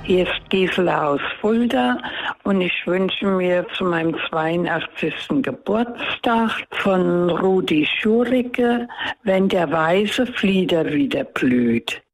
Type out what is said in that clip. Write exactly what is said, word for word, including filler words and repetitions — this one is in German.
Hier ist Gisela aus Fulda und ich wünsche mir zu meinem zweiundachtzigsten Geburtstag von Rudi Schurike, wenn der weiße Flieder wieder blüht.